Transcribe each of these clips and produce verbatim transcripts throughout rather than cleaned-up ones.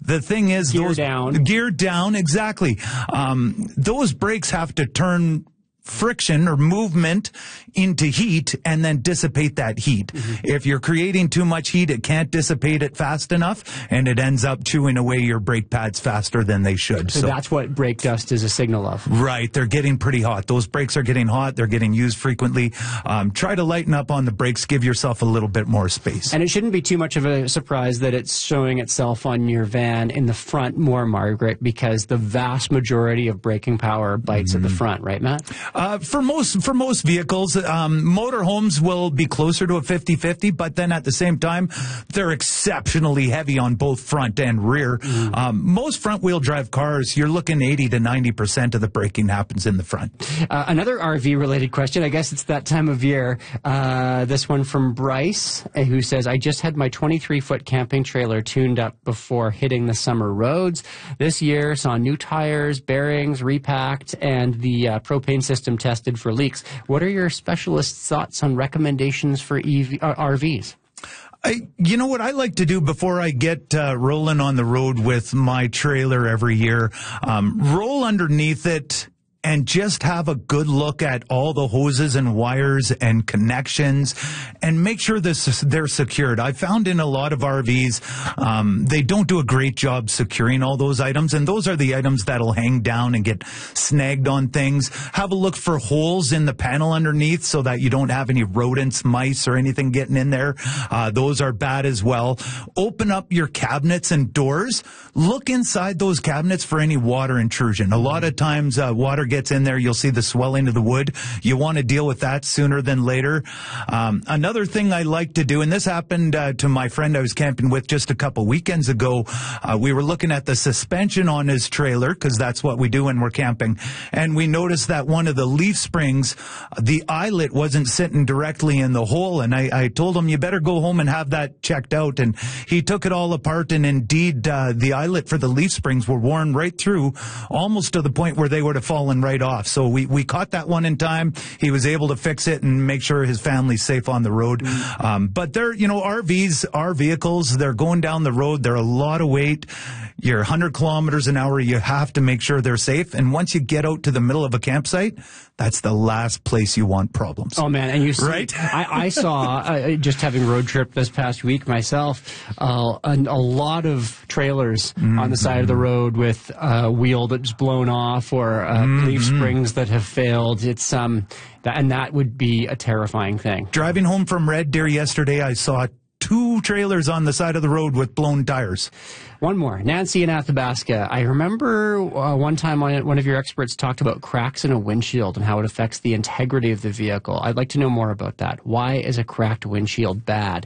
The thing is, gear those down. gear down, exactly. Um, those brakes have to turn friction or movement into heat and then dissipate that heat. Mm-hmm. If you're creating too much heat, it can't dissipate it fast enough, and it ends up chewing away your brake pads faster than they should. So, so that's what brake dust is a signal of. Right. They're getting pretty hot. Those brakes are getting hot. They're getting used frequently. Um, try to lighten up on the brakes. Give yourself a little bit more space. And it shouldn't be too much of a surprise that it's showing itself on your van in the front more, Margaret, because the vast majority of braking power bites mm-hmm. at the front, right, Matt? Uh, for most for most vehicles, um, motorhomes will be closer to a fifty-fifty, but then at the same time, they're exceptionally heavy on both front and rear. Mm. Um, most front-wheel drive cars, you're looking eighty to ninety percent of the braking happens in the front. Uh, another R V-related question, I guess it's that time of year. Uh, this one from Bryce, who says, I just had my twenty-three foot camping trailer tuned up before hitting the summer roads. This year, saw new tires, bearings, repacked, and the uh, propane system tested for leaks. What are your specialists' thoughts on recommendations for E V, uh, R Vs? I, you know what I like to do before I get uh, rolling on the road with my trailer every year? Um, roll underneath it and just have a good look at all the hoses and wires and connections and make sure this, they're secured. I found in a lot of R Vs, um, they don't do a great job securing all those items, and those are the items that'll hang down and get snagged on things. Have a look for holes in the panel underneath so that you don't have any rodents, mice, or anything getting in there. Uh, those are bad as well. Open up your cabinets and doors. Look inside those cabinets for any water intrusion. A lot of times, uh, water gets in there, you'll see the swelling of the wood. You want to deal with that sooner than later. Um, another thing I like to do, and this happened uh, to my friend I was camping with just a couple weekends ago, uh, we were looking at the suspension on his trailer, because that's what we do when we're camping, and we noticed that one of the leaf springs, the eyelet wasn't sitting directly in the hole, and I, I told him, you better go home and have that checked out, and he took it all apart, and indeed uh, the eyelet for the leaf springs were worn right through, almost to the point where they would have fallen right off. So we, we caught that one in time. He was able to fix it and make sure his family's safe on the road. Mm. Um, but they're, you know, R Vs, our vehicles, they're going down the road. They're a lot of weight. You're one hundred kilometers an hour. You have to make sure they're safe. And once you get out to the middle of a campsite, that's the last place you want problems. Oh, man. And you see, right? I, I saw, uh, just having road trip this past week myself, uh, a, a lot of trailers mm-hmm. on the side of the road with a wheel that's blown off or uh, mm-hmm. leaf springs that have failed. It's um, that, and that would be a terrifying thing. Driving home from Red Deer yesterday, I saw two trailers on the side of the road with blown tires. One more. Nancy in Athabasca. I remember uh, one time on, one of your experts talked about cracks in a windshield and how it affects the integrity of the vehicle. I'd like to know more about that. Why is a cracked windshield bad?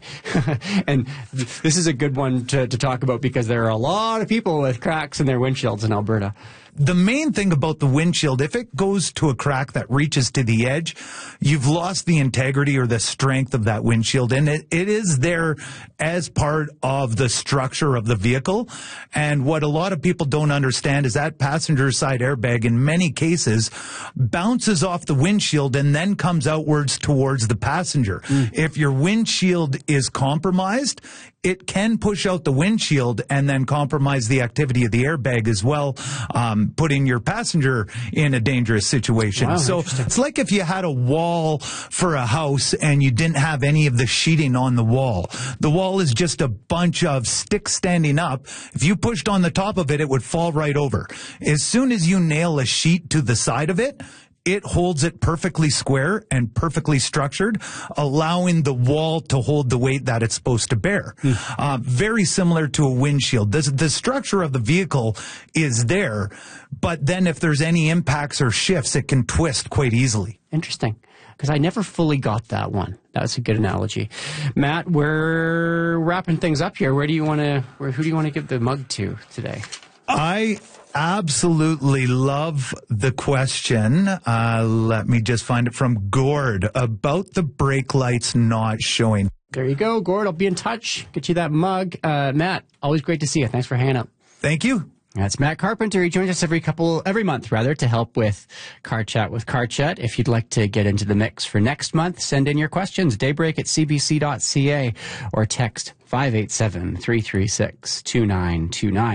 And th- this is a good one to, to talk about because there are a lot of people with cracks in their windshields in Alberta. The main thing about the windshield, if it goes to a crack that reaches to the edge, you've lost the integrity or the strength of that windshield. And it, it is there as part of the structure of the vehicle. And what a lot of people don't understand is that passenger side airbag, in many cases, bounces off the windshield and then comes outwards towards the passenger. Mm. If your windshield is compromised, it can push out the windshield and then compromise the activity of the airbag as well, um, putting your passenger in a dangerous situation. Wow, so it's like if you had a wall for a house and you didn't have any of the sheeting on the wall. The wall is just a bunch of sticks standing up. If you pushed on the top of it, it would fall right over. As soon as you nail a sheet to the side of it, it holds it perfectly square and perfectly structured, allowing the wall to hold the weight that it's supposed to bear. Mm. Uh, very similar to a windshield. The, the structure of the vehicle is there, but then if there's any impacts or shifts, it can twist quite easily. Interesting, because I never fully got that one. That's a good analogy. Matt, we're wrapping things up here. Where do you want to? Where who do you want to give the mug to today? I absolutely love the question. Uh, let me just find it from Gord about the brake lights not showing. There you go, Gord. I'll be in touch. Get you that mug. Uh, Matt, always great to see you. Thanks for hanging up. Thank you. That's Matt Carpenter. He joins us every couple, every month rather, to help with Car Chat with Car Chat. If you'd like to get into the mix for next month, send in your questions, daybreak at c b c dot c a, or text five eight seven, three three six, two nine two nine.